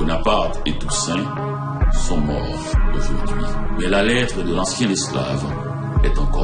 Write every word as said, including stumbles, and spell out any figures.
Bonaparte et Toussaint sont morts aujourd'hui. Mais la lettre de l'ancien esclave est encore